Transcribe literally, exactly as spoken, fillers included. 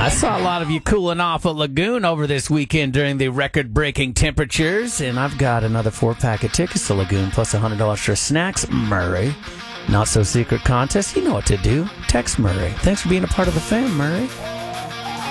I saw a lot of you cooling off at Lagoon over this weekend during the record-breaking temperatures, and I've got another four-pack of tickets to Lagoon plus one hundred dollars for snacks. Murray. Not so secret contest. You know what to do. Text Murray. Thanks for being a part of the fam, Murray.